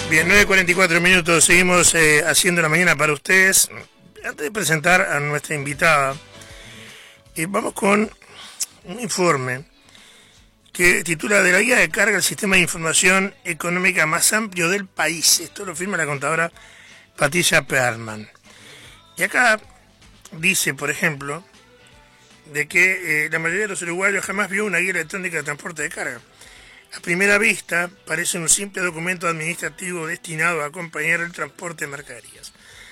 Bien, 9:44 seguimos haciendo la mañana para ustedes. Antes de presentar a nuestra invitada, vamos con un informe que titula "De la guía de carga el sistema de información económica más amplio del país". Esto lo firma la contadora Patricia Perlman. Y acá dice, por ejemplo, de que la mayoría de los uruguayos jamás vio una guía electrónica de transporte de carga. A primera vista, parece un simple documento administrativo destinado a acompañar el transporte de mercaderías.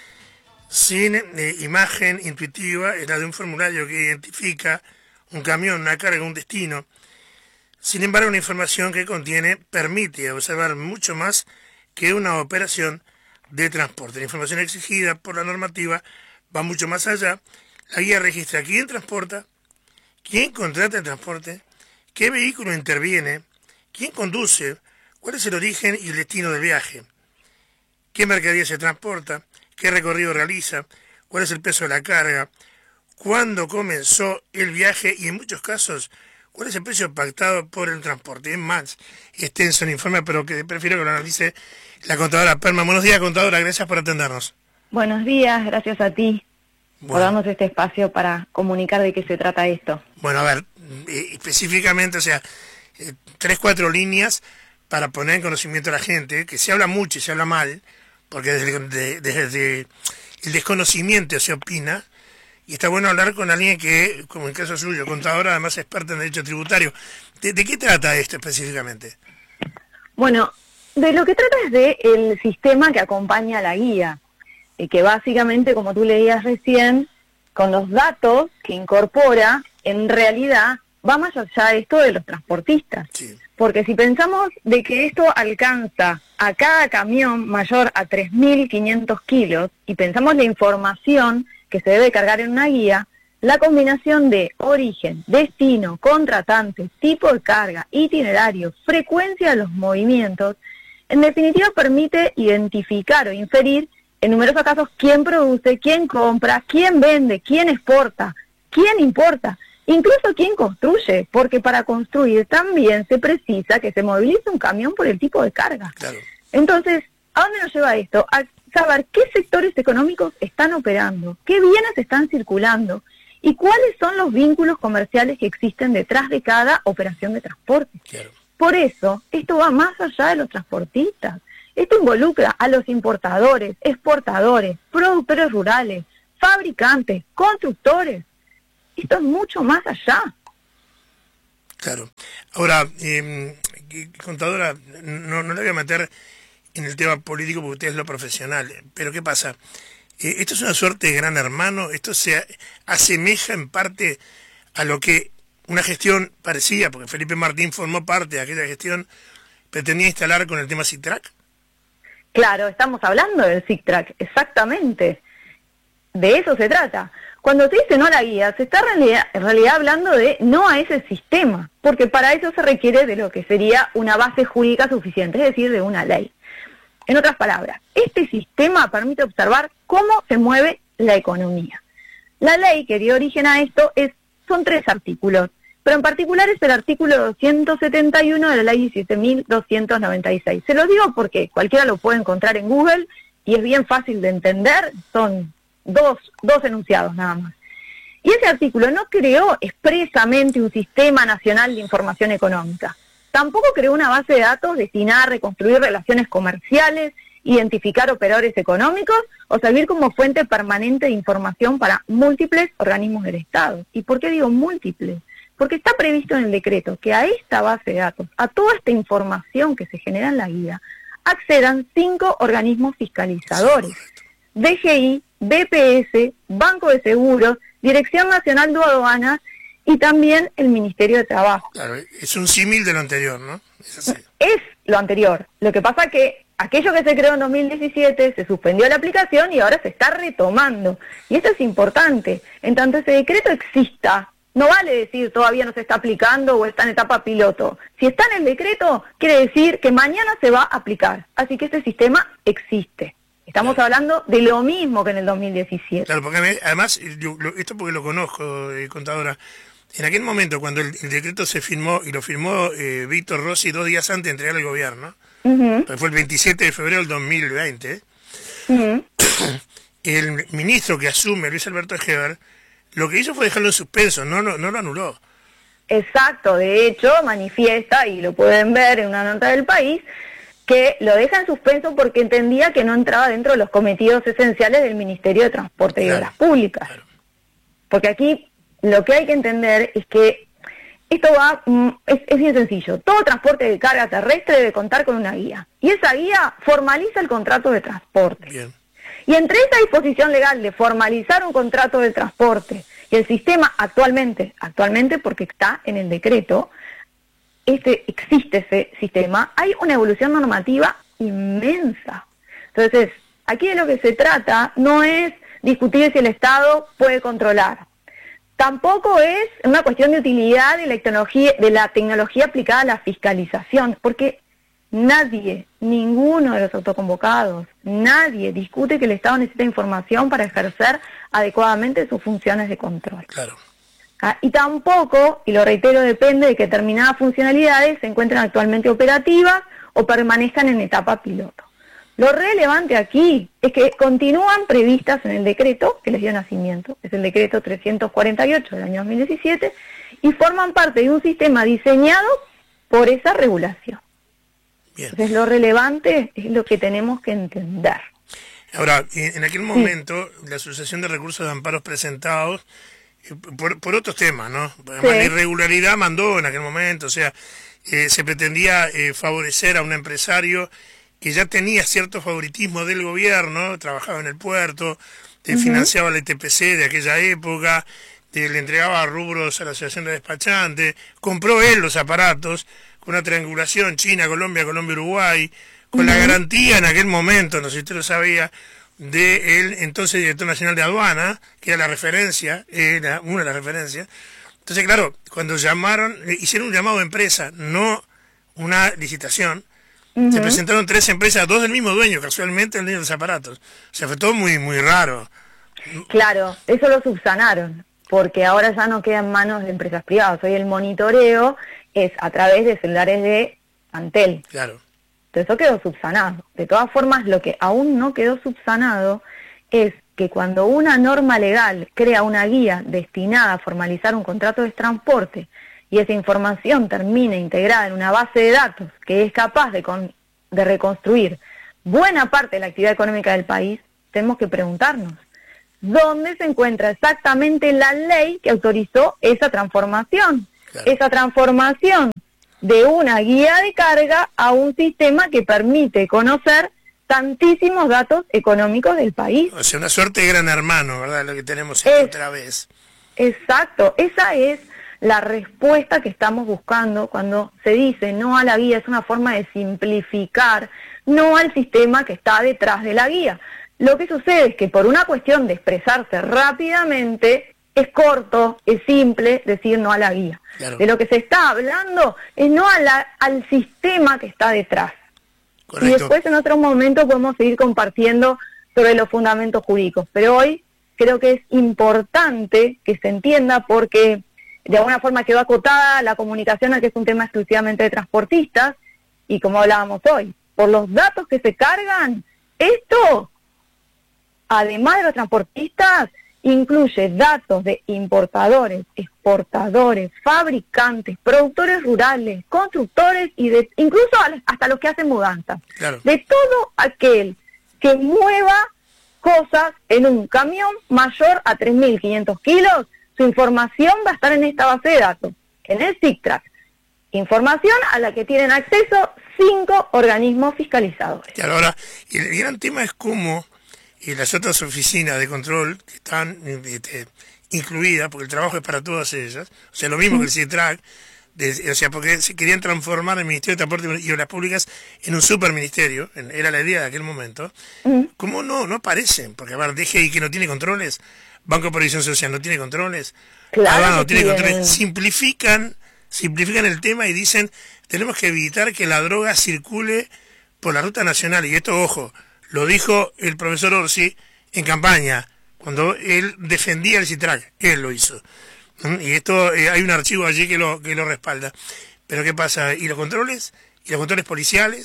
Sin imagen intuitiva, es la de un formulario que identifica un camión, una carga, un destino. Sin embargo, la información que contiene permite observar mucho más que una operación de transporte. La información exigida por la normativa va mucho más allá. La guía registra quién transporta, quién contrata el transporte, qué vehículo interviene, quién conduce, cuál es el origen y el destino del viaje, qué mercadería se transporta, qué recorrido realiza, cuál es el peso de la carga, cuándo comenzó el viaje y en muchos casos cuál es el precio pactado por el transporte. Es más extenso el informe, pero que prefiero que lo analice la contadora Perlman. Buenos días, contadora, gracias por atendernos. Buenos días, gracias a ti por darnos este espacio para comunicar de qué se trata esto. Bueno, a ver, específicamente, o sea, 3-4 líneas para poner en conocimiento a la gente, que se habla mucho y se habla mal, porque desde el desconocimiento se opina, y está bueno hablar con alguien que, como en el caso suyo, contadora, además experta en derecho tributario. ¿De qué trata esto específicamente? Bueno, de lo que trata es del sistema que acompaña a la guía, que básicamente, como tú leías recién, con los datos que incorpora, en realidad va más allá de esto de los transportistas. Sí. Porque si pensamos de que esto alcanza a cada camión mayor a 3.500 kilos, y pensamos la información que se debe cargar en una guía, la combinación de origen, destino, contratante, tipo de carga, itinerario, frecuencia de los movimientos, en definitiva permite identificar o inferir en numerosos casos quién produce, quién compra, quién vende, quién exporta, quién importa, incluso quién construye, porque para construir también se precisa que se movilice un camión por el tipo de carga. Claro. Entonces, ¿a dónde nos lleva esto? A saber qué sectores económicos están operando, qué bienes están circulando y cuáles son los vínculos comerciales que existen detrás de cada operación de transporte. Claro. Por eso, esto va más allá de los transportistas. Esto involucra a los importadores, exportadores, productores rurales, fabricantes, constructores. Esto es mucho más allá. Claro. Ahora, contadora, no le voy a meter en el tema político porque usted es lo profesional, pero ¿qué pasa? Esto es una suerte de gran hermano, esto se asemeja en parte a lo que una gestión parecía, porque Felipe Martín formó parte de aquella gestión, pretendía instalar con el tema SITRAC. Claro, estamos hablando del SITRAC, exactamente. De eso se trata. Cuando se dice no a la guía, se está en realidad hablando de no a ese sistema, porque para eso se requiere de lo que sería una base jurídica suficiente, es decir, de una ley. En otras palabras, este sistema permite observar cómo se mueve la economía. La ley que dio origen a esto son 3 artículos, pero en particular es el artículo 271 de la ley 17.296. Se lo digo porque cualquiera lo puede encontrar en Google y es bien fácil de entender, son dos enunciados nada más. Y ese artículo no creó expresamente un sistema nacional de información económica. Tampoco creó una base de datos destinada a reconstruir relaciones comerciales, identificar operadores económicos o servir como fuente permanente de información para múltiples organismos del Estado. ¿Y por qué digo múltiples? Porque está previsto en el decreto que a esta base de datos, a toda esta información que se genera en la guía, accedan 5 organismos fiscalizadores: DGI, BPS, Banco de Seguros, Dirección Nacional de Aduanas y también el Ministerio de Trabajo. Claro, es un símil de lo anterior, ¿no? Es así. Es lo anterior. Lo que pasa que aquello que se creó en 2017 se suspendió la aplicación y ahora se está retomando. Y esto es importante. En tanto ese decreto exista, no vale decir todavía no se está aplicando o está en etapa piloto. Si está en el decreto, quiere decir que mañana se va a aplicar. Así que este sistema existe. Estamos hablando de lo mismo que en el 2017. Claro, porque además, esto porque lo conozco, contadora, en aquel momento cuando el decreto se firmó, y lo firmó Víctor Rossi 2 días antes de entregar al gobierno, fue el 27 de febrero del 2020, el ministro que asume, Luis Alberto Heber, lo que hizo fue dejarlo en suspenso, no lo anuló. Exacto, de hecho manifiesta, y lo pueden ver en una nota del País, que lo deja en suspenso porque entendía que no entraba dentro de los cometidos esenciales del Ministerio de Transporte y Obras Públicas. Claro. Porque aquí lo que hay que entender es que esto es bien sencillo. Todo transporte de carga terrestre debe contar con una guía. Y esa guía formaliza el contrato de transporte. Bien. Y entre esa disposición legal de formalizar un contrato de transporte y el sistema actualmente porque está en el decreto, existe ese sistema, hay una evolución normativa inmensa. Entonces, aquí de lo que se trata no es discutir si el Estado puede controlar. Tampoco es una cuestión de utilidad de la tecnología aplicada a la fiscalización, porque nadie, ninguno de los autoconvocados, nadie discute que el Estado necesita información para ejercer adecuadamente sus funciones de control. Claro. Y tampoco, y lo reitero, depende de que determinadas funcionalidades se encuentren actualmente operativas o permanezcan en etapa piloto. Lo relevante aquí es que continúan previstas en el decreto que les dio nacimiento, es el decreto 348 del año 2017, y forman parte de un sistema diseñado por esa regulación. Bien. Entonces lo relevante es lo que tenemos que entender. Ahora, en aquel momento, la Asociación de Recursos de Amparos presentados, por otros temas, ¿no? La irregularidad mandó en aquel momento, o sea, se pretendía favorecer a un empresario que ya tenía cierto favoritismo del gobierno, trabajaba en el puerto, financiaba la ITPC de aquella época, le entregaba rubros a la Asociación de Despachantes, compró él los aparatos, con una triangulación China, Colombia, Uruguay, con la garantía en aquel momento, no sé si usted lo sabía, de él entonces director nacional de aduana, que era era una de las referencias. Entonces, claro, cuando hicieron un llamado de empresa, no una licitación, se presentaron 3 empresas, 2 del mismo dueño, casualmente el dueño de los aparatos. O sea, fue todo muy, muy raro. Claro, eso lo subsanaron, porque ahora ya no queda en manos de empresas privadas. Hoy el monitoreo es a través de celulares de Antel. Claro. Entonces eso quedó subsanado. De todas formas, lo que aún no quedó subsanado es que cuando una norma legal crea una guía destinada a formalizar un contrato de transporte y esa información termina integrada en una base de datos que es capaz de reconstruir buena parte de la actividad económica del país, tenemos que preguntarnos, ¿dónde se encuentra exactamente la ley que autorizó esa transformación? Claro. Esa transformación de una guía de carga a un sistema que permite conocer tantísimos datos económicos del país. O sea, una suerte de gran hermano, ¿verdad? Lo que tenemos otra vez. Exacto, esa es la respuesta que estamos buscando cuando se dice no a la guía. Es una forma de simplificar, no al sistema que está detrás de la guía. Lo que sucede es que por una cuestión de expresarse rápidamente, es corto, es simple decir no a la guía. Claro. De lo que se está hablando es no al sistema que está detrás. Correcto. Y después en otro momento podemos seguir compartiendo sobre los fundamentos jurídicos. Pero hoy creo que es importante que se entienda porque de alguna forma quedó acotada la comunicación a que es un tema exclusivamente de transportistas y como hablábamos hoy, por los datos que se cargan, esto, además de los transportistas, incluye datos de importadores, exportadores, fabricantes, productores rurales, constructores y incluso hasta los que hacen mudanzas. Claro. De todo aquel que mueva cosas en un camión mayor a 3.500 kilos, su información va a estar en esta base de datos, en el SICTRAC. Información a la que tienen acceso 5 organismos fiscalizadores. Y ahora, el gran tema es cómo y las otras oficinas de control que están incluidas, porque el trabajo es para todas ellas, o sea, lo mismo que el CITRAC, o sea, porque se querían transformar el Ministerio de Transporte y Obras Públicas en un superministerio, era la idea de aquel momento. ¿Cómo no aparecen? Porque, a ver, DGI que no tiene controles, Banco de Previsión Social no tiene controles, claro, no tiene controles, simplifican el tema y dicen, tenemos que evitar que la droga circule por la ruta nacional, y esto, ojo, lo dijo el profesor Orsi en campaña, cuando él defendía el CITRAC, él lo hizo. Y esto, hay un archivo allí que lo respalda. Pero ¿qué pasa? ¿Y los controles? ¿Y los controles policiales?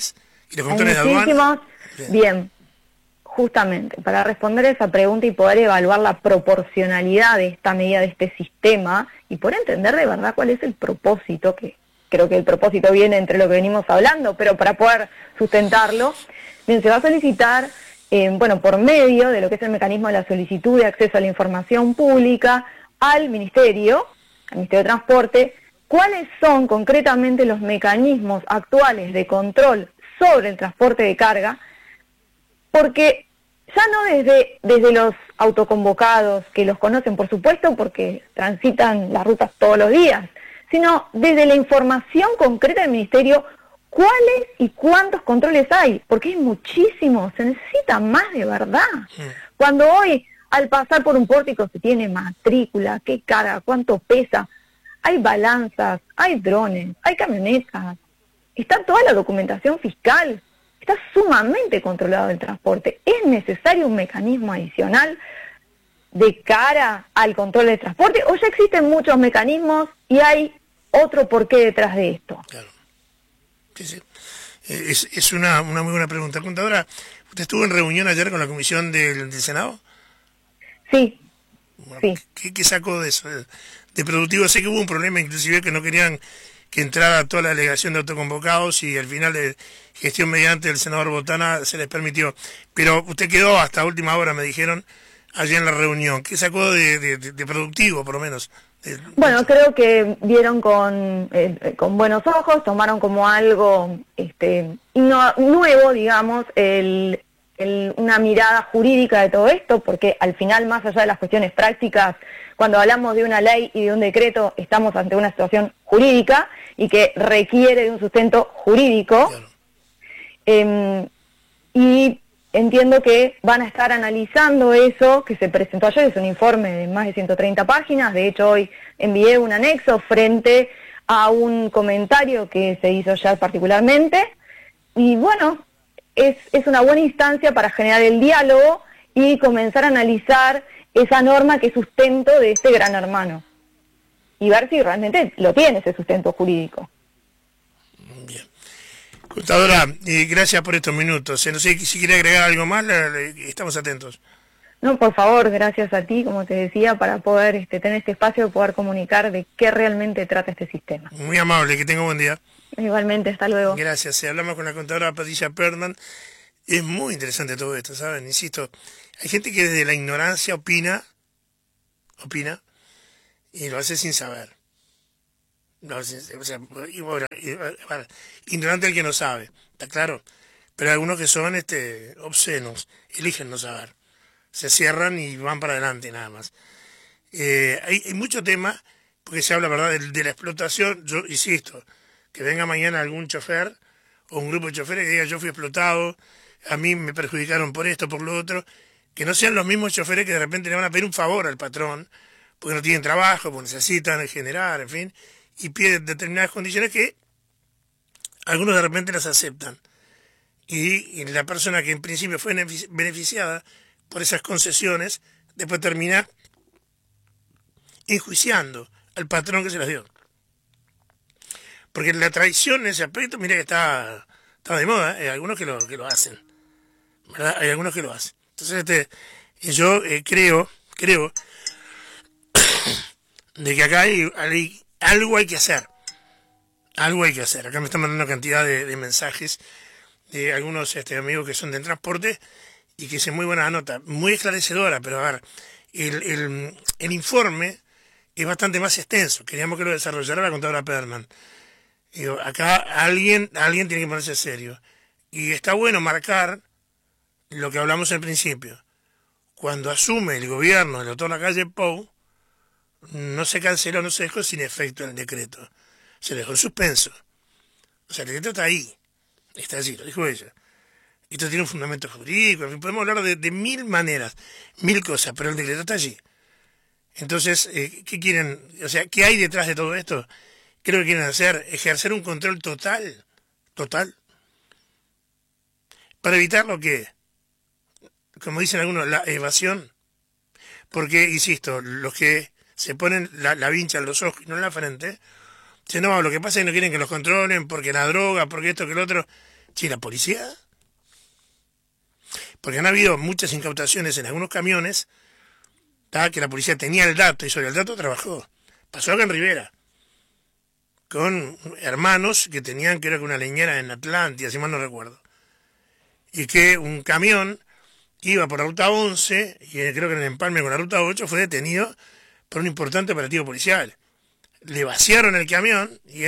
¿Y los Hay controles de aduana? muchísimos. Bien, justamente, para responder a esa pregunta y poder evaluar la proporcionalidad de esta medida, de este sistema, y poder entender de verdad cuál es el propósito, que creo que el propósito viene entre lo que venimos hablando, pero para poder sustentarlo, bien, se va a solicitar, por medio de lo que es el mecanismo de la solicitud de acceso a la información pública, al Ministerio de Transporte, cuáles son concretamente los mecanismos actuales de control sobre el transporte de carga, porque ya no desde los autoconvocados, que los conocen por supuesto porque transitan las rutas todos los días, sino desde la información concreta del Ministerio, cuáles y cuántos controles hay, porque hay muchísimos, se necesita más de verdad. Cuando hoy, al pasar por un pórtico, se tiene matrícula, qué carga, cuánto pesa, hay balanzas, hay drones, hay camionetas, está toda la documentación fiscal, está sumamente controlado el transporte. ¿Es necesario un mecanismo adicional de cara al control del transporte o ya existen muchos mecanismos y hay otro porqué detrás de esto? Claro. Sí, sí. Es una muy buena pregunta. Contadora, ¿usted estuvo en reunión ayer con la comisión del Senado? Sí, Bueno, sí. ¿qué sacó de eso? De productivo, sé que hubo un problema inclusive que no querían que entrara toda la delegación de autoconvocados y al final de gestión mediante el senador Botana se les permitió. Pero usted quedó hasta última hora, me dijeron, allí en la reunión. ¿Qué sacó de productivo, por lo menos? Bueno, creo que vieron con buenos ojos, tomaron como algo nuevo, digamos, una mirada jurídica de todo esto, porque al final, más allá de las cuestiones prácticas, cuando hablamos de una ley y de un decreto, estamos ante una situación jurídica y que requiere de un sustento jurídico. Claro. Y entiendo que van a estar analizando eso que se presentó ayer, es un informe de más de 130 páginas, de hecho hoy envié un anexo frente a un comentario que se hizo ya particularmente, y bueno, es una buena instancia para generar el diálogo y comenzar a analizar esa norma que es sustento de este gran hermano y ver si realmente lo tiene ese sustento jurídico. Bien. Contadora, gracias por estos minutos. No sé si quiere agregar algo más, estamos atentos. No, por favor, gracias a ti, como te decía, para poder tener este espacio de poder comunicar de qué realmente trata este sistema. Muy amable, que tenga un buen día. Igualmente, hasta luego. Gracias. Hablamos con la contadora Patricia Perman. Es muy interesante todo esto, ¿saben? Insisto, hay gente que desde la ignorancia opina, y lo hace sin saber. Ignorante el que no sabe, ¿está claro? Pero hay algunos que son obscenos, eligen no saber. Se cierran y van para adelante nada más. Hay mucho tema, porque se habla, ¿verdad?, de la explotación. Yo insisto, que venga mañana algún chofer o un grupo de choferes que diga yo fui explotado, a mí me perjudicaron por esto, por lo otro, que no sean los mismos choferes que de repente le van a pedir un favor al patrón, porque no tienen trabajo, porque necesitan generar, en fin, y piden determinadas condiciones que algunos de repente las aceptan. Y la persona que en principio fue beneficiada por esas concesiones, después termina enjuiciando al patrón que se las dio. Porque la traición en ese aspecto, mira que está de moda, hay algunos que lo hacen, ¿verdad? Hay algunos que lo hacen. Entonces, yo creo de que acá algo hay que hacer. Algo hay que hacer. Acá me están mandando cantidad de mensajes de algunos amigos que son del transporte y que hacen muy buena nota, muy esclarecedora, pero a ver, el informe es bastante más extenso. Queríamos que lo desarrollara la contadora Perman. Digo, acá alguien tiene que ponerse serio. Y está bueno marcar lo que hablamos al principio. Cuando asume el gobierno del doctor Lacalle Pou, no se canceló, no se dejó sin efecto el decreto. Se dejó en suspenso. O sea, el decreto está ahí. Está allí, lo dijo ella. Esto tiene un fundamento jurídico. Podemos hablar de mil maneras, mil cosas, pero el decreto está allí. Entonces, ¿qué quieren? O sea, ¿qué hay detrás de todo esto? Creo que quieren ejercer un control total, para evitar lo que, como dicen algunos, la evasión. Porque, insisto, los que se ponen la vincha en los ojos y no en la frente, dicen, no, lo que pasa es que no quieren que los controlen, porque la droga, porque esto, que lo otro. Sí, la policía. Porque han habido muchas incautaciones en algunos camiones, que la policía tenía el dato y sobre el dato trabajó. Pasó acá en Rivera, con hermanos que tenían, creo que una leñera en Atlántida, si mal no recuerdo. Y que un camión iba por la ruta 11, y creo que en el empalme con la ruta 8 fue detenido por un importante operativo policial. Le vaciaron el camión y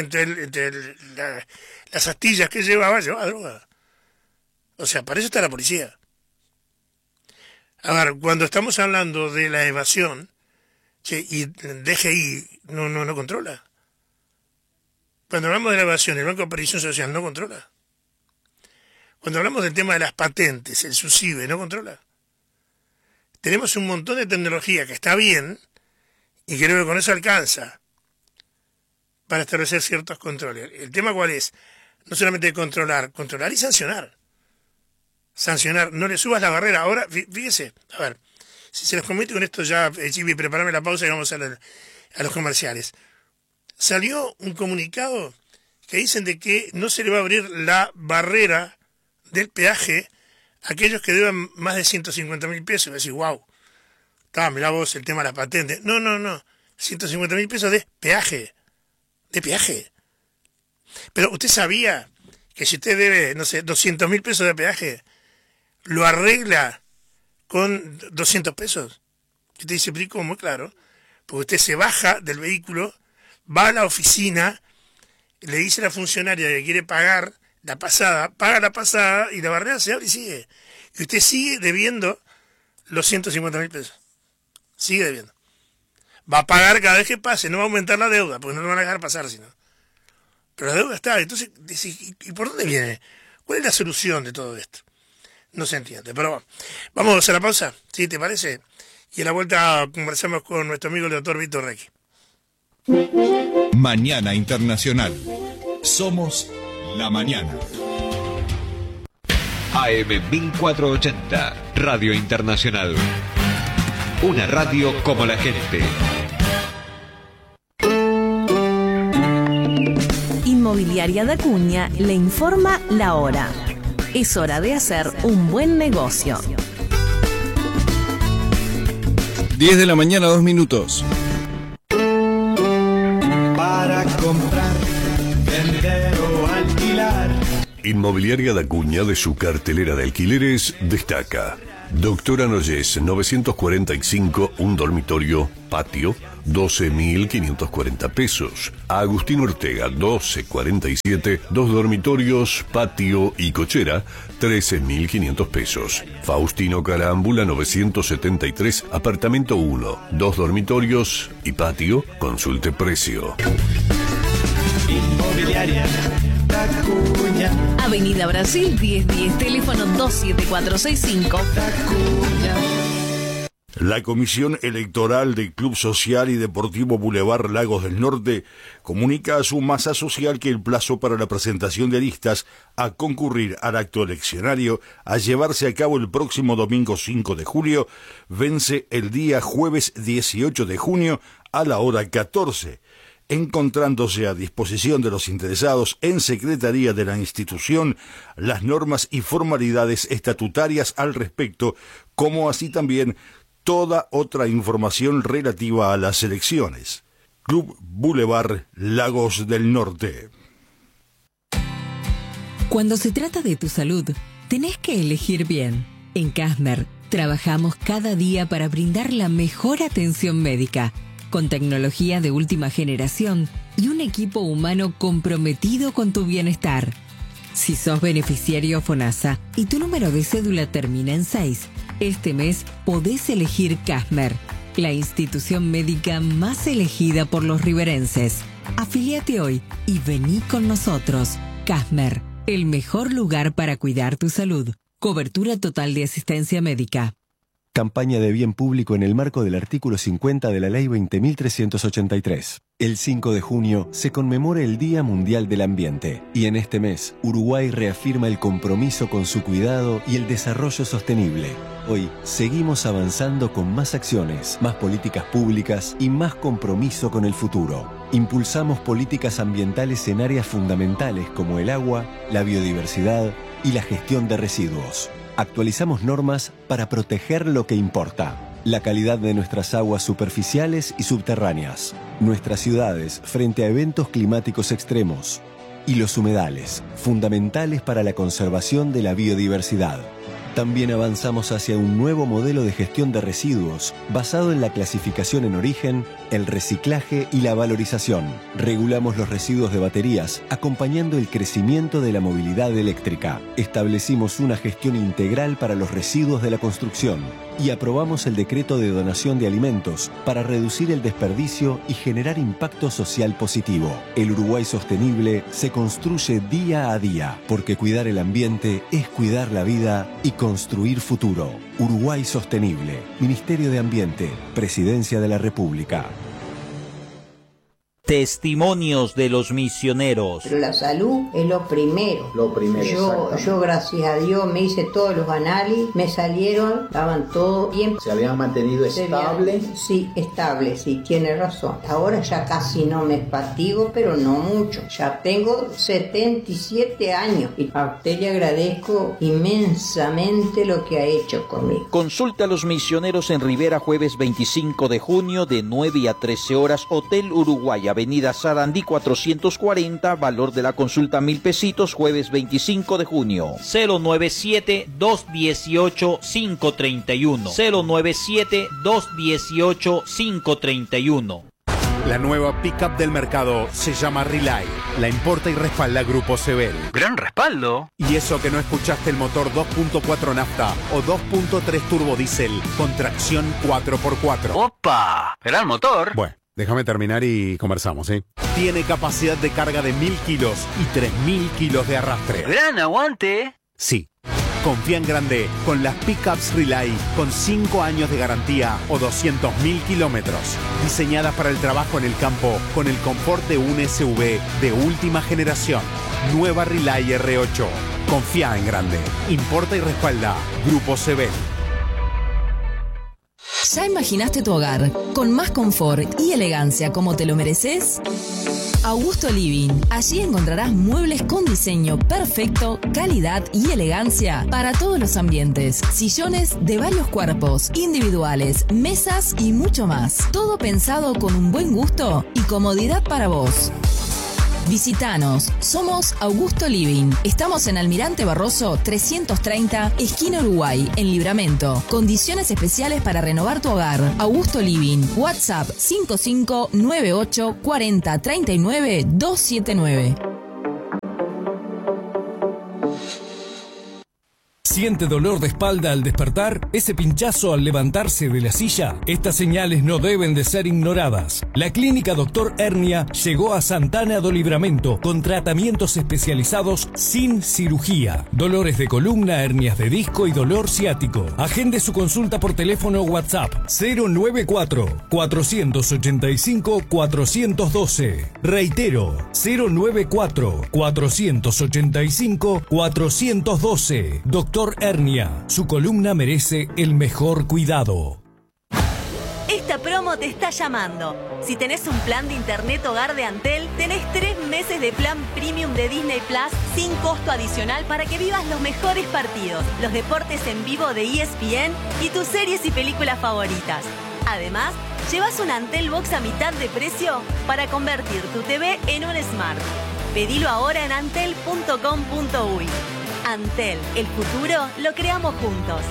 las astillas que llevaba droga. O sea, para eso está la policía. A ver, cuando estamos hablando de la evasión, y DGI no controla. Cuando hablamos de la evasión, el Banco de Previsión Social no controla. Cuando hablamos del tema de las patentes, el SUSIBE no controla. Tenemos un montón de tecnología que está bien y creo que con eso alcanza para establecer ciertos controles. ¿El tema cuál es? No solamente controlar y sancionar. Sancionar, no le subas la barrera. Ahora, fíjese, a ver, si se les comete con esto ya, Chibi, prepárame la pausa y vamos a los comerciales. Salió un comunicado que dicen de que no se le va a abrir la barrera del peaje a aquellos que deban más de 150.000 pesos. Y decís, wow, mirá vos el tema de la patente. No, 150.000 pesos de peaje. De peaje. Pero usted sabía que si usted debe, 200.000 pesos de peaje, lo arregla con 200 pesos. Y usted dice, pero ¿cómo? Claro, porque usted se baja del vehículo, va a la oficina, le dice a la funcionaria que quiere pagar la pasada, paga la pasada y la barrera se abre y sigue. Y usted sigue debiendo los 150.000 pesos. Sigue debiendo. Va a pagar cada vez que pase, no va a aumentar la deuda, porque no lo van a dejar pasar, sino. Pero la deuda está. Entonces, ¿y por dónde viene? ¿Cuál es la solución de todo esto? No se entiende. Pero vamos a la pausa, ¿sí? ¿Te parece? Y a la vuelta conversamos con nuestro amigo el doctor Víctor Requi. Mañana Internacional. Somos la mañana. AM 1480, Radio Internacional. Una radio como la gente. Inmobiliaria de Acuña le informa la hora. Es hora de hacer un buen negocio. 10 de la mañana, 2 minutos. Para comprar, vender o alquilar. Inmobiliaria de Acuña, de su cartelera de alquileres, destaca Doctora Noyes, 945, un dormitorio, patio, 12.540 pesos. Agustín Ortega, 1247, dos dormitorios, patio y cochera, 13.500 pesos. Faustino Carámbula, 973, apartamento 1, dos dormitorios y patio, consulte precio. Inmobiliaria Acuña. Avenida Brasil 1010, teléfono 27465. Acuña. La Comisión Electoral del Club Social y Deportivo Boulevard Lagos del Norte comunica a su masa social que el plazo para la presentación de listas a concurrir al acto eleccionario a llevarse a cabo el próximo domingo 5 de julio vence el día jueves 18 de junio a la hora 14, encontrándose a disposición de los interesados en Secretaría de la institución las normas y formalidades estatutarias al respecto, como así también toda otra información relativa a las elecciones. Club Boulevard Lagos del Norte. Cuando se trata de tu salud, tenés que elegir bien. En Casmer, trabajamos cada día para brindar la mejor atención médica, con tecnología de última generación y un equipo humano comprometido con tu bienestar. Si sos beneficiario FONASA y tu número de cédula termina en 6, este mes podés elegir Casmer, la institución médica más elegida por los riverenses. Afíliate hoy y vení con nosotros. Casmer, el mejor lugar para cuidar tu salud. Cobertura total de asistencia médica. Campaña de bien público en el marco del artículo 50 de la Ley 20.383. El 5 de junio se conmemora el Día Mundial del Ambiente y en este mes Uruguay reafirma el compromiso con su cuidado y el desarrollo sostenible. Hoy seguimos avanzando con más acciones, más políticas públicas y más compromiso con el futuro. Impulsamos políticas ambientales en áreas fundamentales como el agua, la biodiversidad y la gestión de residuos. Actualizamos normas para proteger lo que importa: la calidad de nuestras aguas superficiales y subterráneas, nuestras ciudades frente a eventos climáticos extremos y los humedales, fundamentales para la conservación de la biodiversidad. También avanzamos hacia un nuevo modelo de gestión de residuos basado en la clasificación en origen, el reciclaje y la valorización. Regulamos los residuos de baterías, acompañando el crecimiento de la movilidad eléctrica. Establecimos una gestión integral para los residuos de la construcción y aprobamos el decreto de donación de alimentos para reducir el desperdicio y generar impacto social positivo. El Uruguay sostenible se construye día a día, porque cuidar el ambiente es cuidar la vida y construir futuro. Uruguay Sostenible. Ministerio de Ambiente. Presidencia de la República. Testimonios de los misioneros. Pero la salud es lo primero. Yo gracias a Dios me hice todos los análisis, me salieron, estaban todo bien. ¿Se habían mantenido estable? Sí, estable, sí, tiene razón. Ahora ya casi no me fatigo, pero no mucho. Ya tengo 77 años y a usted le agradezco inmensamente lo que ha hecho conmigo. Consulta a los misioneros en Rivera, jueves 25 de junio de 9 a 13 horas, Hotel Uruguay, Avenida Sarandí 440, valor de la consulta 1.000 pesitos, jueves 25 de junio. 097-218-531. 097-218-531. La nueva pickup del mercado se llama Relay. La importa y respalda Grupo Sebel. ¡Gran respaldo! Y eso que no escuchaste el motor 2.4 nafta o 2.3 turbo diésel con tracción 4x4. ¡Opa! ¿Era el motor? Bueno, déjame terminar y conversamos, ¿eh? Tiene capacidad de carga de 1.000 kilos y 3.000 kilos de arrastre. ¡Gran aguante! Sí. Confía en grande con las pickups Relay con 5 años de garantía o 200.000 kilómetros. Diseñadas para el trabajo en el campo con el confort de un SUV de última generación. Nueva Relay R8. Confía en grande. Importa y respalda Grupo Sebel. ¿Ya imaginaste tu hogar con más confort y elegancia como te lo mereces? Augusto Living. Allí encontrarás muebles con diseño perfecto, calidad y elegancia para todos los ambientes. Sillones de varios cuerpos, individuales, mesas y mucho más. Todo pensado con un buen gusto y comodidad para vos. Visítanos, somos Augusto Living. Estamos en Almirante Barroso 330, esquina Uruguay, en Libramento. Condiciones especiales para renovar tu hogar. Augusto Living. WhatsApp 5598 40 39 279. ¿Siente dolor de espalda al despertar? ¿Ese pinchazo al levantarse de la silla? Estas señales no deben de ser ignoradas. La clínica Dr. Hernia llegó a Santana do Livramento con tratamientos especializados sin cirugía. Dolores de columna, hernias de disco y dolor ciático. Agende su consulta por teléfono o WhatsApp 094-485-412. Reitero, 094-485-412. Doctor Hernia, su columna merece el mejor cuidado. Esta promo te está llamando. Si tenés un plan de internet hogar de Antel, tenés 3 meses de plan premium de Disney Plus sin costo adicional para que vivas los mejores partidos, los deportes en vivo de ESPN y tus series y películas favoritas. Además, llevas un Antel Box a mitad de precio para convertir tu TV en un Smart. Pedilo ahora en antel.com.uy. Antel, el futuro lo creamos juntos.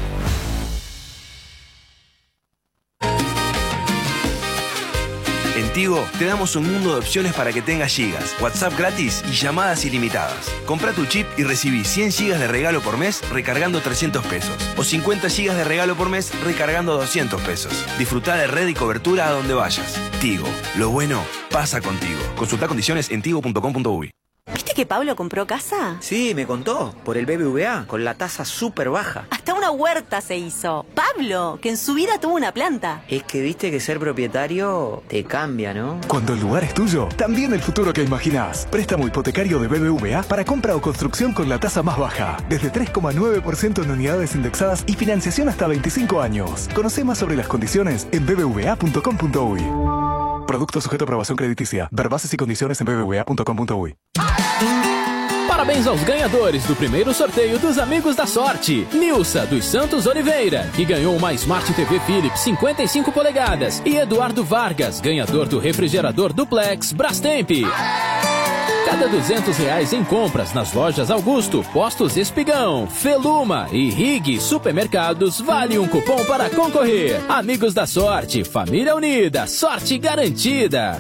En Tigo te damos un mundo de opciones para que tengas gigas, WhatsApp gratis y llamadas ilimitadas. Compra tu chip y recibí 100 gigas de regalo por mes recargando 300 pesos. O 50 gigas de regalo por mes recargando 200 pesos. Disfrutá de red y cobertura a donde vayas. Tigo, lo bueno pasa contigo. Consulta condiciones en tigo.com.uy. ¿Viste ¿Viste que Pablo compró casa? Sí, me contó, por el BBVA, con la tasa súper baja. Hasta una huerta se hizo. Pablo, que en su vida tuvo una planta. Es que viste que ser propietario te cambia, ¿no? Cuando el lugar es tuyo, también el futuro que imaginás. Préstamo hipotecario de BBVA para compra o construcción con la tasa más baja. Desde 3,9% en unidades indexadas y financiación hasta 25 años. Conoce más sobre las condiciones en bbva.com.uy. Producto sujeto a aprobação crediticia. Ver bases e condições em bbva.com.uy. Parabéns aos ganhadores do primeiro sorteio dos Amigos da Sorte. Nilsa dos Santos Oliveira, que ganhou uma Smart TV Philips 55 polegadas. E Eduardo Vargas, ganhador do refrigerador Duplex Brastemp. Cada R$200 em compras nas lojas Augusto, Postos Espigão, Feluma e Rig Supermercados vale um cupom para concorrer. Amigos da Sorte, família unida, sorte garantida.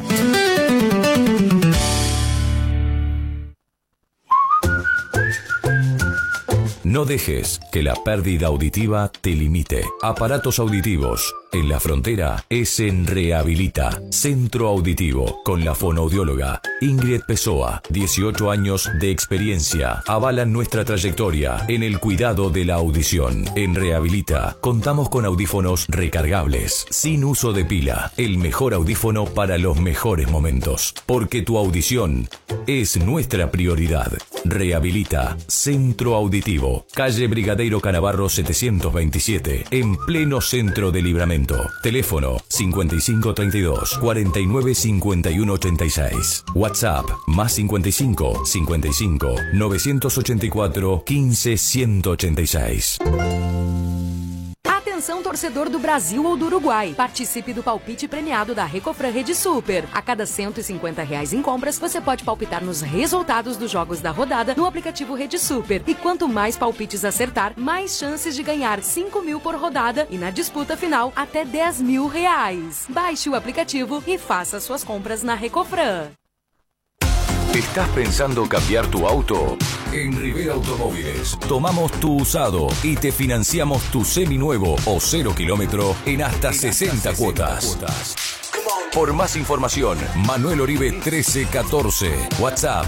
No dejes que la pérdida auditiva te limite. Aparatos auditivos. En la frontera es en Rehabilita, Centro Auditivo, con la fonoaudióloga Ingrid Pessoa. 18 años de experiencia avalan nuestra trayectoria en el cuidado de la audición. En Rehabilita contamos con audífonos recargables, sin uso de pila. El mejor audífono para los mejores momentos. Porque tu audición es nuestra prioridad. Rehabilita, Centro Auditivo, calle Brigadeiro Canavarro 727, en pleno centro de Libramento. Teléfono 5532 49 51 86. WhatsApp más 55 55 984 15 186. Atenção, torcedor do Brasil ou do Uruguai. Participe do palpite premiado da Recofran Rede Super. A cada R$150 em compras, você pode palpitar nos resultados dos jogos da rodada no aplicativo Rede Super. E quanto mais palpites acertar, mais chances de ganhar 5 mil por rodada e na disputa final, até R$10.000. Baixe o aplicativo e faça suas compras na Recofran. ¿Estás pensando cambiar tu auto? En Rivera Automóviles tomamos tu usado y te financiamos tu seminuevo o 0 kilómetro en hasta 60 cuotas. Por más información, Manuel Oribe 1314, WhatsApp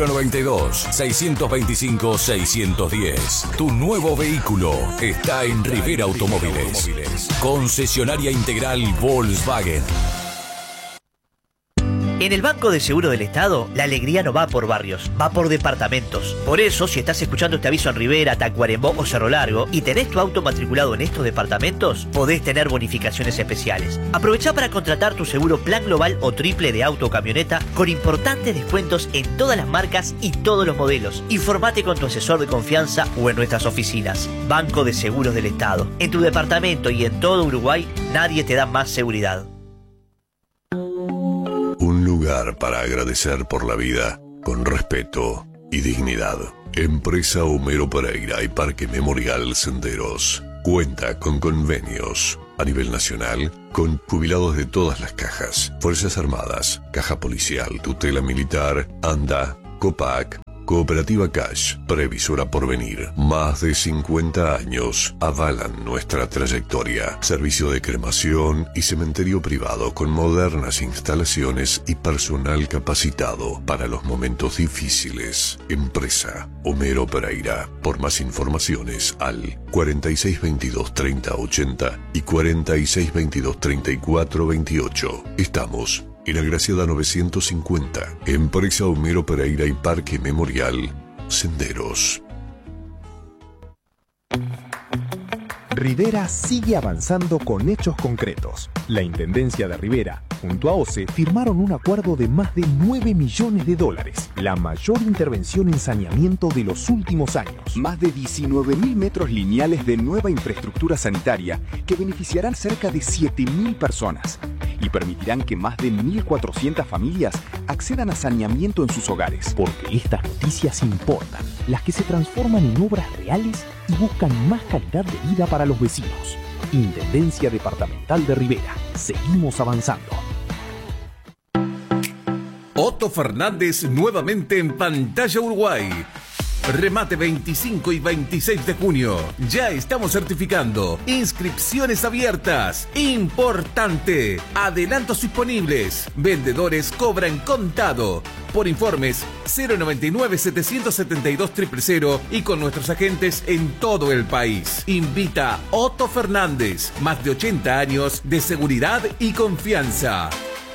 092-625-610. Tu nuevo vehículo está en Rivera Automóviles. Concesionaria integral Volkswagen. En el Banco de Seguro del Estado, la alegría no va por barrios, va por departamentos. Por eso, si estás escuchando este aviso en Rivera, Tacuarembó o Cerro Largo y tenés tu auto matriculado en estos departamentos, podés tener bonificaciones especiales. Aprovechá para contratar tu seguro plan global o triple de auto o camioneta con importantes descuentos en todas las marcas y todos los modelos. Informate con tu asesor de confianza o en nuestras oficinas. Banco de Seguros del Estado. En tu departamento y en todo Uruguay, nadie te da más seguridad. Un lugar para agradecer por la vida con respeto y dignidad. Empresa Homero Pereira y Parque Memorial Senderos. Cuenta con convenios a nivel nacional con jubilados de todas las cajas. Fuerzas Armadas, Caja Policial, Tutela Militar, ANDA, COPAC, Cooperativa Cash, Previsora Porvenir. Más de 50 años avalan nuestra trayectoria. Servicio de cremación y cementerio privado con modernas instalaciones y personal capacitado para los momentos difíciles. Empresa Homero Pereira. Por más informaciones al 4622 3080 y 4622 3428. Estamos en Agraciada 950, Empresa Homero Pereira y Parque Memorial Senderos. Rivera sigue avanzando con hechos concretos. La Intendencia de Rivera, junto a OCE, firmaron un acuerdo de más de $9 millones, la mayor intervención en saneamiento de los últimos años. Más de 19.000 metros lineales de nueva infraestructura sanitaria que beneficiarán cerca de 7.000 personas y permitirán que más de 1.400 familias accedan a saneamiento en sus hogares. Porque estas noticias importan, las que se transforman en obras reales y buscan más calidad de vida para los vecinos. Intendencia Departamental de Rivera. Seguimos avanzando. Otto Fernández nuevamente en Pantalla Uruguay. Remate 25 y 26 de junio. Ya estamos certificando. Inscripciones abiertas. Importante. Adelantos disponibles. Vendedores cobran contado. Por informes 099-772-000 y con nuestros agentes en todo el país. Invita Otto Fernández. Más de 80 años de seguridad y confianza.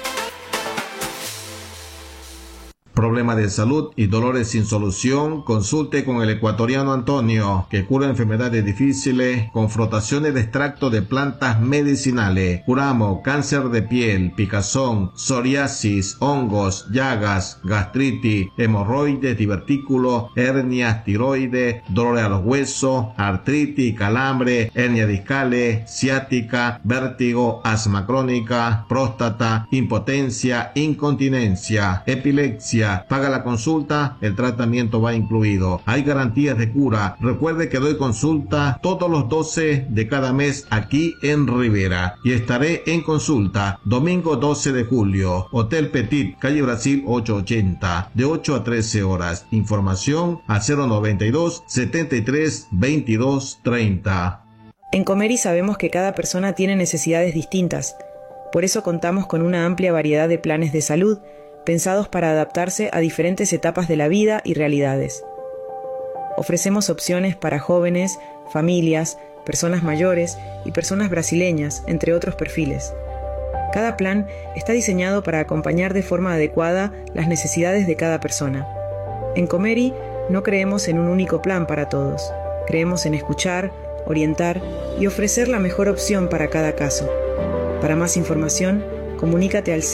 Problema de salud y dolores sin solución, consulte con el ecuatoriano Antonio, que cura enfermedades difíciles con frotaciones de extracto de plantas medicinales. Curamos cáncer de piel, picazón, psoriasis, hongos, llagas, gastritis, hemorroides, divertículos, hernias, tiroides, dolores a los huesos, artritis, calambre, hernias discales, ciática, vértigo, asma crónica, próstata, impotencia, incontinencia, epilepsia. Paga la consulta, el tratamiento va incluido. Hay garantías de cura. Recuerde que doy consulta todos los 12 de cada mes aquí en Rivera. Y estaré en consulta domingo 12 de julio. Hotel Petit, calle Brasil 880, de 8 a 13 horas. Información a 092 73 22 30. En Comeri sabemos que cada persona tiene necesidades distintas. Por eso contamos con una amplia variedad de planes de salud pensados para adaptarse a diferentes etapas de la vida y realidades. Ofrecemos opciones para jóvenes, familias, personas mayores y personas brasileñas, entre otros perfiles. Cada plan está diseñado para acompañar de forma adecuada las necesidades de cada persona. En Comeri no creemos en un único plan para todos. Creemos en escuchar, orientar y ofrecer la mejor opción para cada caso. Para más información, comunícate al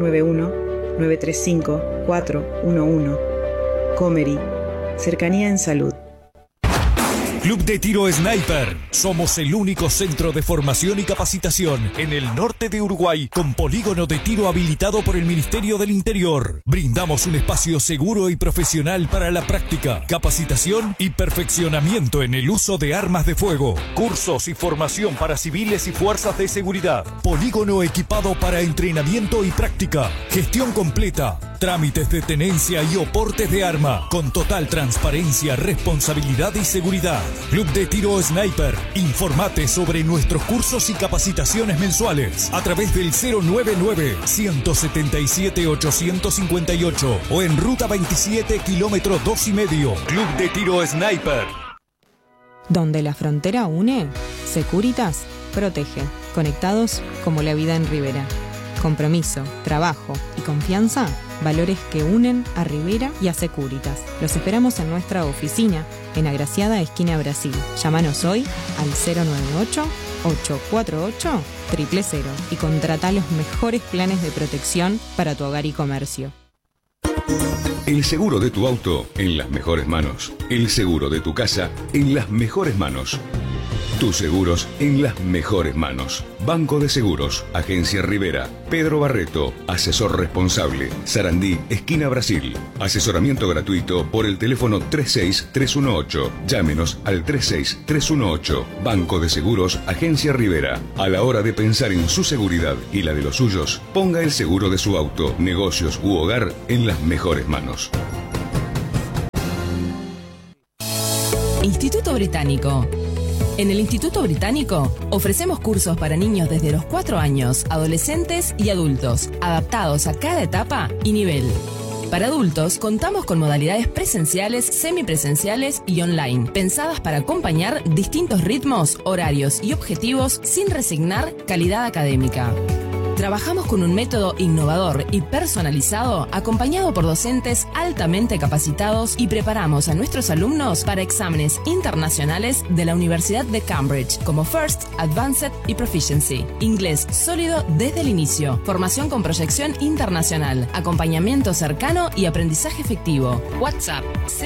091-935-411. Comeri, cercanía en salud. Club de Tiro Sniper. Somos el único centro de formación y capacitación en el norte de Uruguay con polígono de tiro habilitado por el Ministerio del Interior. Brindamos un espacio seguro y profesional para la práctica, capacitación y perfeccionamiento en el uso de armas de fuego. Cursos y formación para civiles y fuerzas de seguridad. Polígono equipado para entrenamiento y práctica. Gestión completa. Trámites de tenencia y oportes de arma con total transparencia, responsabilidad y seguridad. Club de Tiro Sniper. Informate sobre nuestros cursos y capacitaciones mensuales a través del 099-177-858 o en Ruta 27, kilómetro 2,5. Club de Tiro Sniper. Donde la frontera une, Securitas protege. Conectados como la vida en Rivera. Compromiso, trabajo y confianza, valores que unen a Rivera y a Securitas. Los esperamos en nuestra oficina, en Agraciada, esquina Brasil. Llámanos hoy al 098-848-000 y contrata los mejores planes de protección para tu hogar y comercio. El seguro de tu auto en las mejores manos. El seguro de tu casa en las mejores manos. Tus seguros en las mejores manos. Banco de Seguros, Agencia Rivera, Pedro Barreto, asesor responsable, Sarandí, esquina Brasil. Asesoramiento gratuito por el teléfono 36318. Llámenos al 36318. Banco de Seguros, Agencia Rivera. A la hora de pensar en su seguridad y la de los suyos, ponga el seguro de su auto, negocios u hogar en las mejores manos. Instituto Británico. En el Instituto Británico ofrecemos cursos para niños desde los 4 años, adolescentes y adultos, adaptados a cada etapa y nivel. Para adultos contamos con modalidades presenciales, semipresenciales y online, pensadas para acompañar distintos ritmos, horarios y objetivos sin resignar calidad académica. Trabajamos con un método innovador y personalizado, acompañado por docentes altamente capacitados, y preparamos a nuestros alumnos para exámenes internacionales de la Universidad de Cambridge, como First, Advanced y Proficiency. Inglés sólido desde el inicio, formación con proyección internacional, acompañamiento cercano y aprendizaje efectivo. WhatsApp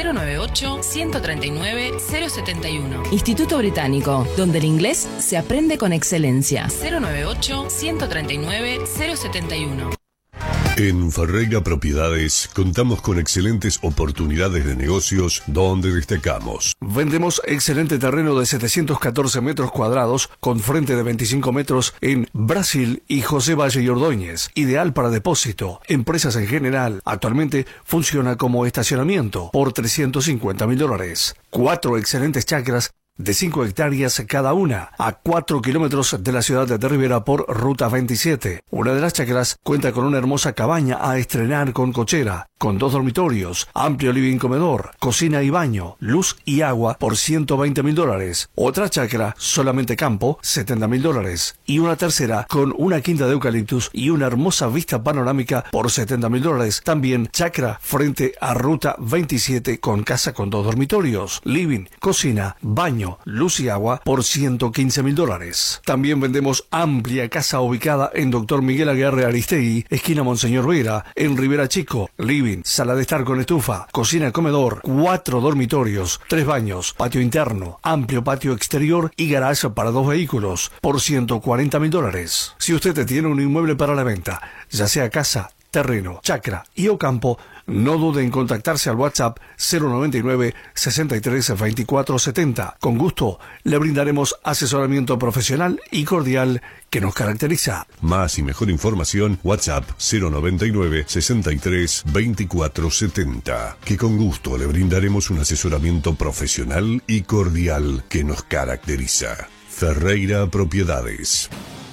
098-139-071. Instituto Británico, donde el inglés se aprende con excelencia. 098-139-071. En Ferreira Propiedades contamos con excelentes oportunidades de negocios donde destacamos. Vendemos excelente terreno de 714 metros cuadrados con frente de 25 metros en Brasil y José Valle y Ordóñez. Ideal para depósito, empresas en general. Actualmente funciona como estacionamiento por $350.000. 4 excelentes chacras de 5 hectáreas cada una, a 4 kilómetros de la ciudad de Rivera por Ruta 27. Una de las chacras cuenta con una hermosa cabaña a estrenar con cochera, con 2 dormitorios, amplio living comedor, cocina y baño, luz y agua por $120.000. Otra chacra, solamente campo, $70.000. Y una tercera con una quinta de eucaliptus y una hermosa vista panorámica por $70.000. También chacra frente a Ruta 27 con casa con 2 dormitorios, living, cocina, baño, luz y agua por $115.000. También vendemos amplia casa ubicada en Dr. Miguel Aguirre Aristegui, esquina Monseñor Vera, en Rivera Chico. Living, sala de estar con estufa, cocina, comedor, 4 dormitorios, 3 baños, patio interno, amplio patio exterior y garage para 2 vehículos por $140.000. Si usted tiene un inmueble para la venta, ya sea casa, terreno, chacra y o campo, no dude en contactarse al WhatsApp 099 63 24 70. Con gusto le brindaremos asesoramiento profesional y cordial que nos caracteriza. Más y mejor información, WhatsApp 099 63 24 70. Que con gusto le brindaremos un asesoramiento profesional y cordial que nos caracteriza. Ferreira Propiedades.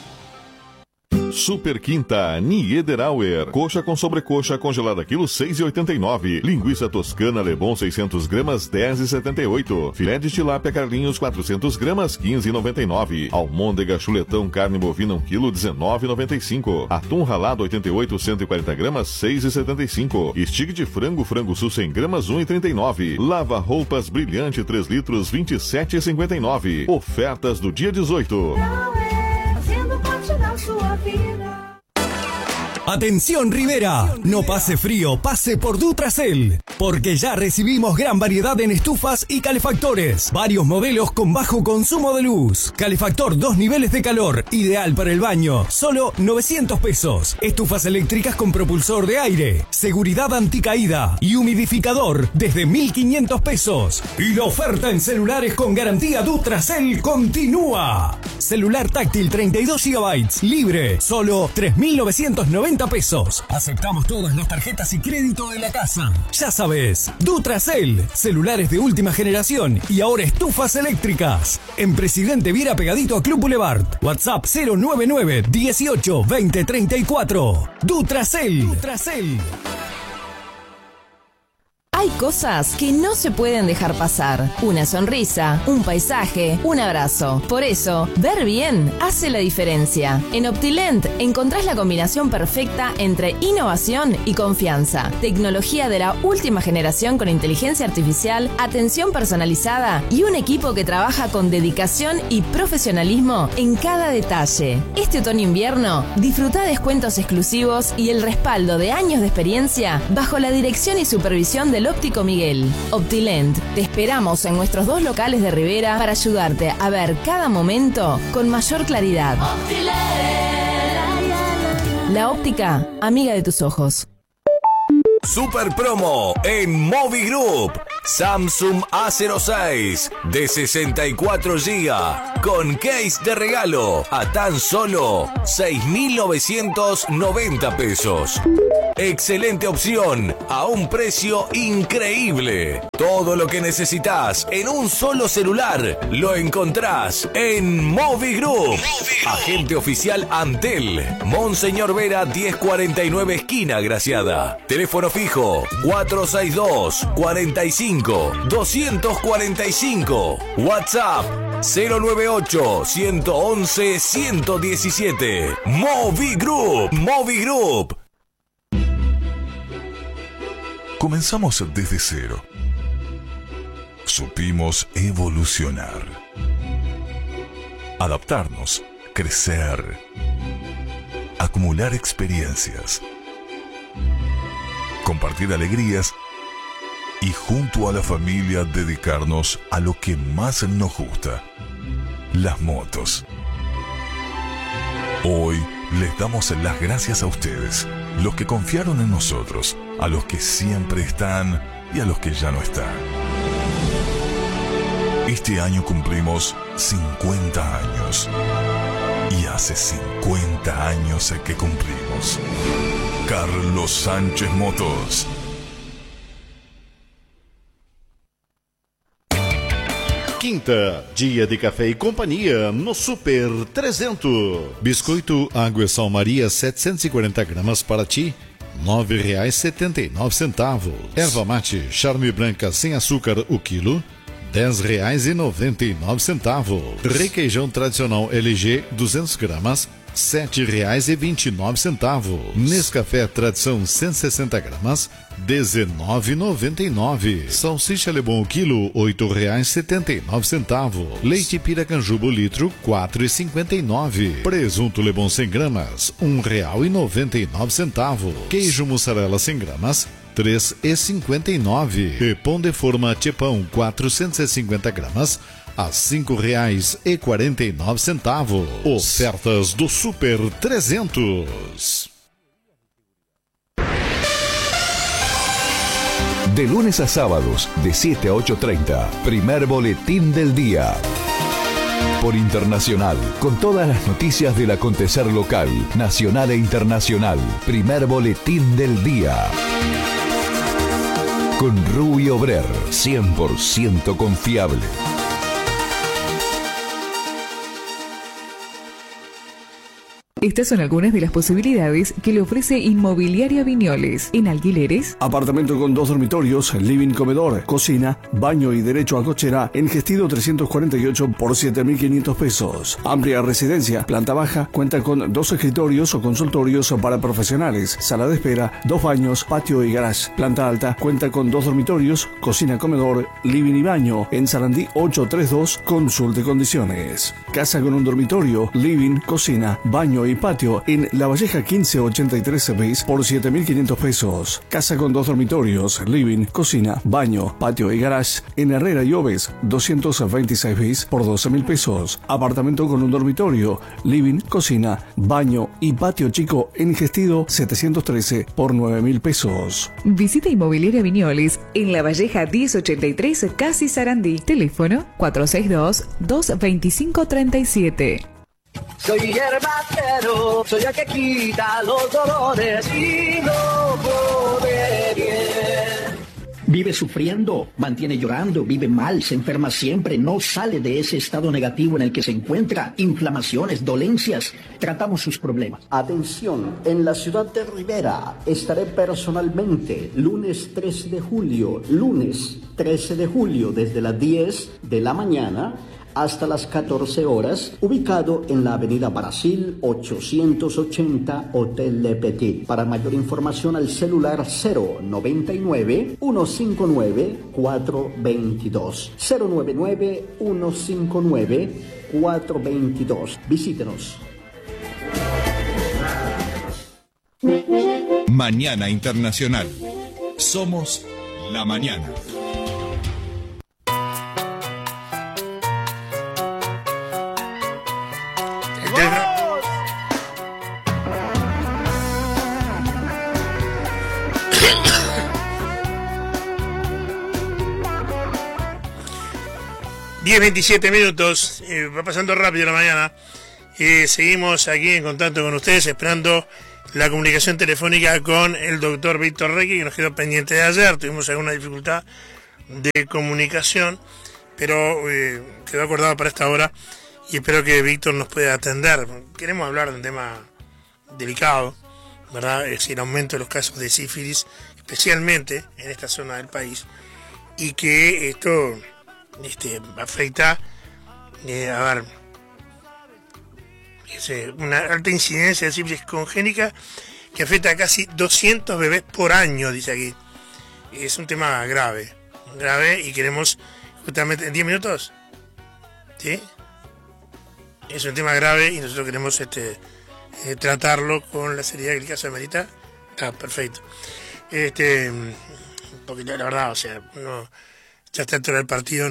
Super Quinta Niederauer. Coxa com sobrecoxa congelada quilo 6,89. Linguiça toscana Lebon 600 gramas 10,78. Filé de tilápia Carlinhos 400 gramas 15,99. Almôndega chuletão carne bovina 1 kg 19,95. Atum ralado 88 140 gramas 6,75. Estig de frango sul 100 gramas 1,39. Lava roupas brilhante 3 litros 27,59. Ofertas do dia 18. Atención Rivera, no pase frío, pase por Dutracel, porque ya recibimos gran variedad en estufas y calefactores, varios modelos con bajo consumo de luz. Calefactor 2 niveles de calor, ideal para el baño, solo $900. Estufas eléctricas con propulsor de aire, seguridad anticaída y humidificador desde $1.500. Y la oferta en celulares con garantía Dutracel continúa. Celular táctil 32 GB, libre, solo $3.990. Aceptamos todas las tarjetas y crédito de la casa. Ya sabes, Dutracel, celulares de última generación y ahora estufas eléctricas. En Presidente Viera pegadito a Club Boulevard. WhatsApp 099 18 20 34. Dutracel. Hay cosas que no se pueden dejar pasar. Una sonrisa, un paisaje, un abrazo. Por eso, ver bien hace la diferencia. En Optilent encontrás la combinación perfecta entre innovación y confianza. Tecnología de la última generación con inteligencia artificial, atención personalizada y un equipo que trabaja con dedicación y profesionalismo en cada detalle. Este otoño-invierno, disfruta descuentos exclusivos y el respaldo de años de experiencia bajo la dirección y supervisión del Óptico Miguel. Optilent, te esperamos en nuestros 2 locales de Rivera para ayudarte a ver cada momento con mayor claridad. La óptica, amiga de tus ojos. Super promo en Movi Group. Samsung A06 de 64 GB con case de regalo a tan solo $6.990. Excelente opción a un precio increíble. Todo lo que necesitas en un solo celular lo encontrás en Movi Group. Agente oficial Antel, Monseñor Vera 1049 esquina Graciada. Teléfono fijo 462 45 245. WhatsApp 098 111 117. Movi Group. Comenzamos desde cero. Supimos evolucionar, adaptarnos, crecer, acumular experiencias, compartir alegrías y junto a la familia dedicarnos a lo que más nos gusta, las motos. Hoy les damos las gracias a ustedes, los que confiaron en nosotros, a los que siempre están y a los que ya no están. Este año cumplimos 50 años. Y hace 50 años que cumplimos. Carlos Sánchez Motors. Quinta, dia de café e companhia no Super 300. Biscoito Água São Maria 740 gramas para ti, R$ 9,79. Erva mate Charme Branca sem açúcar o quilo, R$ 10,99. Requeijão tradicional LG 200 gramas, R$ 7,29. Nescafé Tradição 160 gramas, R$ 19,99. Salsicha Lebon o quilo, R$ 8,79. Leite Piracanjuba o litro, R$ 4,59. Presunto Lebon 100 gramas, R$ 1,99. Queijo mussarela 100 gramas, R$ 3,59. E pão de forma Tchepão 450 gramas a R$ 5,49. Ofertas do Super 300. De lunes a sábados, de 7 a 8:30, primer boletín del día. Por Internacional, con todas las noticias del acontecer local, nacional e internacional. Primer boletín del día. Con Rubio Brer, 100% confiable. Estas son algunas de las posibilidades que le ofrece Inmobiliaria Viñoles. En alquileres, apartamento con 2 dormitorios, living, comedor, cocina, baño y derecho a cochera en Gestido 348 por 7.500 pesos. Amplia residencia, planta baja, cuenta con 2 escritorios o consultorios para profesionales, sala de espera, 2 baños, patio y garage. Planta alta, cuenta con 2 dormitorios, cocina, comedor, living y baño. En Sarandí 832, consulte condiciones. Casa con un dormitorio, living, cocina, baño y patio en La Valleja 1583 bis por 7.500 pesos. Casa con 2 dormitorios, living, cocina, baño, patio y garage en Herrera y Oves 226 bis por 12.000 pesos. Apartamento con un dormitorio, living, cocina, baño y patio chico en Gestido 713 por 9.000 pesos. visita Inmobiliaria Viñoles en La Valleja 1083 Casi Sarandí. Teléfono 462-225-37. Soy hierbatero, soy el que quita los dolores y no pone bien. Vive sufriendo, mantiene llorando, vive mal, se enferma siempre, no sale de ese estado negativo en el que se encuentra, inflamaciones, dolencias. Tratamos sus problemas. Atención, en la ciudad de Rivera estaré personalmente lunes 13 de julio, desde las 10 de la mañana hasta las 14 horas, ubicado en la avenida Brasil 880, Hotel Le Petit. Para mayor información al celular 099-159-422. 099-159-422. Visítenos. Mañana Internacional. Somos la mañana. Diez 27 minutos, va pasando rápido la mañana. Seguimos aquí en contacto con ustedes, esperando la comunicación telefónica con el doctor Víctor Requi, que nos quedó pendiente de ayer. Tuvimos alguna dificultad de comunicación, pero quedó acordado para esta hora y espero que Víctor nos pueda atender. Queremos hablar de un tema delicado, ¿verdad? Es el aumento de los casos de sífilis, especialmente en esta zona del país, y que esto afecta, una alta incidencia de sífilis congénica que afecta a casi 200 bebés por año, dice aquí. Es un tema grave, y queremos justamente en 10 minutos, ¿sí? Es un tema grave y nosotros queremos tratarlo con la seriedad que el caso amerita. Está perfecto. Porque la verdad, uno ya está dentro del partido,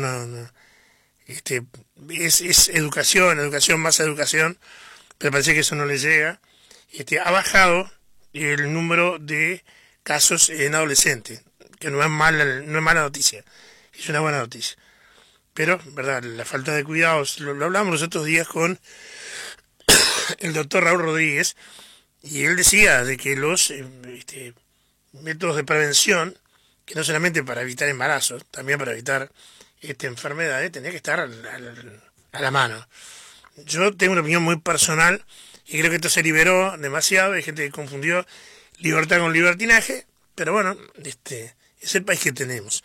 es educación, más educación, pero parece que eso no le llega. ha bajado el número de casos en adolescentes, que no es mala noticia, es una buena noticia. Pero, verdad, la falta de cuidados, lo hablamos los otros días con el doctor Raúl Rodríguez, y él decía de que los métodos de prevención, que no solamente para evitar embarazos, también para evitar enfermedades, tenía que estar a la mano. Yo tengo una opinión muy personal, y creo que esto se liberó demasiado, hay gente que confundió libertad con libertinaje, pero bueno, es el país que tenemos.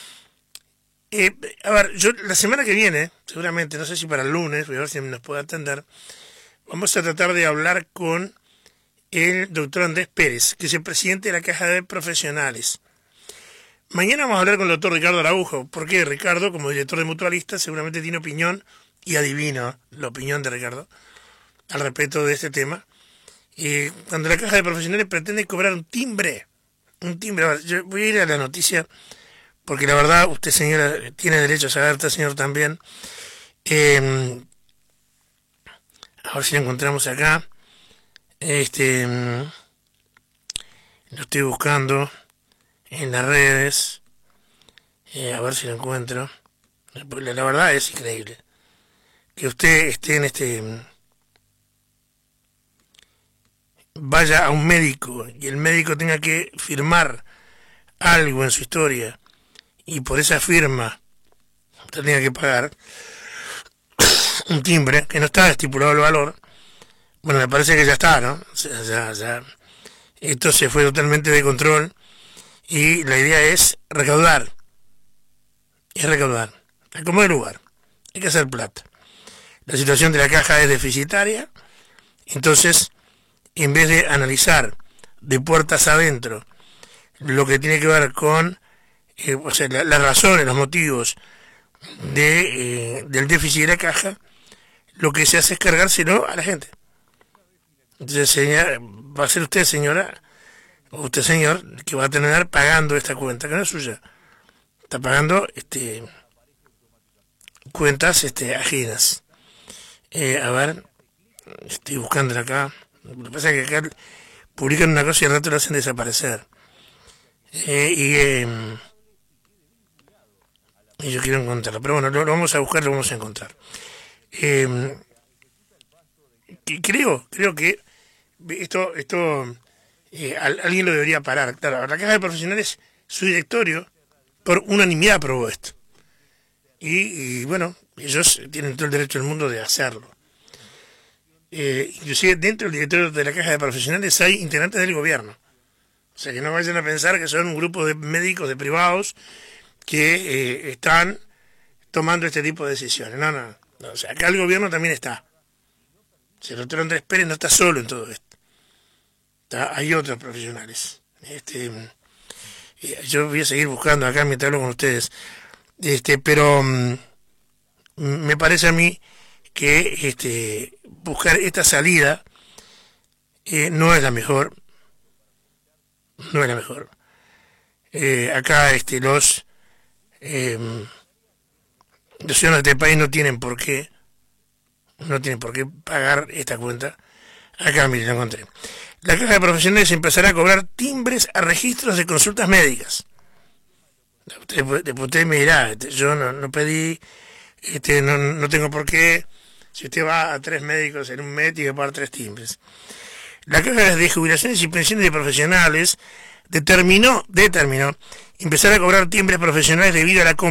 A ver, yo la semana que viene, seguramente, no sé si para el lunes, voy a ver si nos puede atender, vamos a tratar de hablar con el doctor Andrés Pérez, que es el presidente de la Caja de Profesionales. Mañana vamos a hablar con el doctor Ricardo Araujo, porque Ricardo, como director de Mutualistas, seguramente tiene opinión, y adivino la opinión de Ricardo, al respecto de este tema. Cuando la Caja de Profesionales pretende cobrar un timbre, a ver, yo voy a ir a la noticia, porque la verdad, usted, señora, tiene derecho a saber, este señor también. A ver si lo encontramos acá. Lo estoy buscando en las redes. A ver si lo encuentro. La verdad es increíble que usted esté vaya a un médico y el médico tenga que firmar algo en su historia, y por esa firma usted tenga que pagar un timbre que no está estipulado el valor. Bueno, me parece que ya está, ¿no? O sea, ya esto se fue totalmente de control, y la idea es recaudar. A como de lugar. Hay que hacer plata. La situación de la caja es deficitaria, entonces, en vez de analizar de puertas adentro lo que tiene que ver con las razones, los motivos del déficit de la caja, lo que se hace es cargárselo a la gente. Entonces, señora, va a ser usted, señora, o usted, señor, que va a terminar pagando esta cuenta, que no es suya. Está pagando cuentas ajenas. A ver, estoy buscándola acá. Lo que pasa es que acá publican una cosa y al rato la hacen desaparecer. Y yo quiero encontrarla, pero bueno, lo vamos a buscar, lo vamos a encontrar. Creo que esto alguien lo debería parar. Claro, la Caja de Profesionales, su directorio, por unanimidad aprobó esto. Y bueno, ellos tienen todo el derecho del mundo de hacerlo. Inclusive dentro del directorio de la Caja de Profesionales hay integrantes del gobierno. O sea, que no vayan a pensar que son un grupo de médicos, de privados, que están tomando este tipo de decisiones. No. O sea, acá el gobierno también está. O sea, el doctor Andrés Pérez no está solo en todo esto. Hay otros profesionales. Yo voy a seguir buscando acá mientras hablo con ustedes. Pero me parece a mí que buscar esta salida no es la mejor. No es la mejor. Acá los ciudadanos de este país no tienen por qué pagar esta cuenta. Acá, miren, lo encontré. La Caja de Profesionales empezará a cobrar timbres a registros de consultas médicas. Usted me dirá, yo no pedí, no tengo por qué. Si usted va a 3 médicos en un mes, tiene que pagar 3 timbres. La Caja de Jubilaciones y Pensiones de Profesionales determinó empezar a cobrar timbres profesionales debido a la